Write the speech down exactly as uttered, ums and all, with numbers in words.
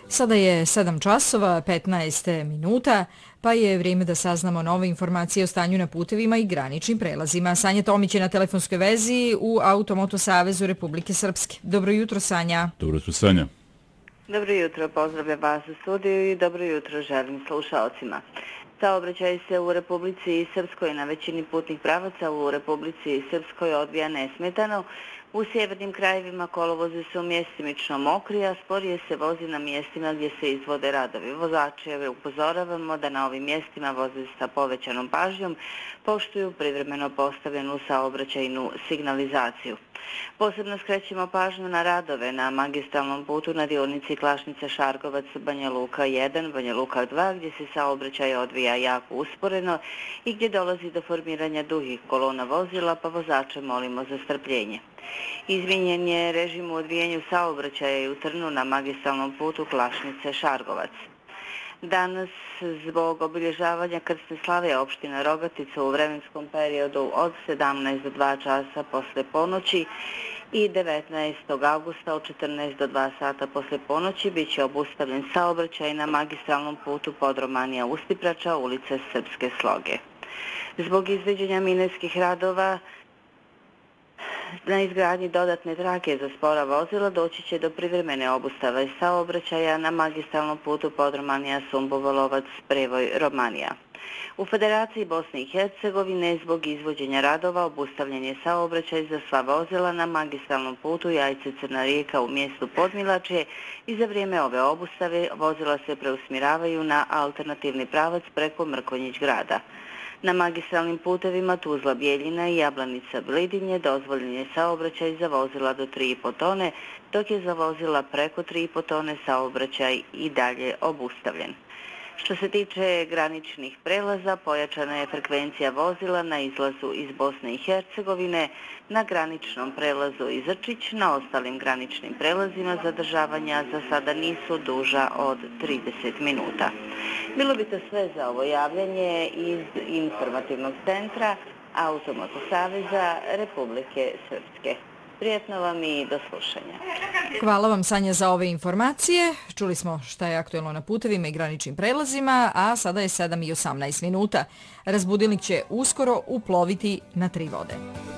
Sada je sedam časova, petnaest minuta, pa je vrijeme da saznamo nove informacije o stanju na putevima i graničnim prelazima. Sanja Tomić je na telefonskoj vezi u Automoto Savezu Republike Srpske. Dobro jutro, Sanja. Dobro jutro, Sanja. Dobro jutro, pozdravljam vas u studiju i dobro jutro želim slušalcima. Saobraćaj se u Republici Srpskoj na većini putnih pravaca u Republici Srpskoj odvija nesmetano. U sjevernim krajevima kolovozi su mjestimično mokri, a sporije se vozi na mjestima gdje se izvode radovi. Vozače upozoravamo da na ovim mjestima voze sa povećanom pažnjom, poštuju privremeno postavljenu saobraćajnu signalizaciju. Posebno skrećemo pažnju na radove na magistralnom putu na dionici Klašnica-Šargovac, Banja Luka jedan, Banja Luka dva, gdje se saobraćaj odvija jako usporeno i gdje dolazi do formiranja dugih kolona vozila, pa vozače molimo za strpljenje. Izmijenjen je režim u odvijenju saobraćaja i u Trnu na magistralnom putu Klašnice-Šargovac. Danas, zbog obilježavanja krsne slave opština Rogatica u vremenskom periodu od sedamnaest do dva časa posle ponoći i devetnaestog avgusta od četrnaest do dva sata posle ponoći bit će obustavljen saobraćaj na magistralnom putu Podromanija Ustiprača, ulice Srpske Sloge. Zbog izvođenja mineskih radova na izgradnji dodatne trake za spora vozila doći će do privremene obustave saobraćaja na magistralnom putu Podromanija Sumbovolovac Prevoj Romanija. U Federaciji Bosne i Hercegovine zbog izvođenja radova obustavljen je saobraćaj za sva vozila na magistralnom putu Jajce Crna Rijeka u mjestu Podmilačje i za vrijeme ove obustave vozila se preusmjeravaju na alternativni pravac preko Mrkonjić grada. Na magistralnim putevima Tuzla Bijeljina i Jablanica Blidinje dozvoljen je saobraćaj za vozila do tri i po tone, dok je za vozila preko tri i po tone saobraćaj i dalje obustavljen. Što se tiče graničnih prelaza, pojačana je frekvencija vozila na izlazu iz Bosne i Hercegovine, na graničnom prelazu Izrčić, na ostalim graničnim prelazima zadržavanja za sada nisu duža od trideset minuta. Bilo bi to sve za ovo javljanje iz informativnog centra Automoto Saveza Republike Srpske. Prijetno vam i do slušanja. Hvala vam, Sanja, za ove informacije. Čuli smo šta je aktuelno na putevima i graničnim prelazima, a sada je sedam i osamnaest minuta. Razbudilnik će uskoro uploviti na tri vode.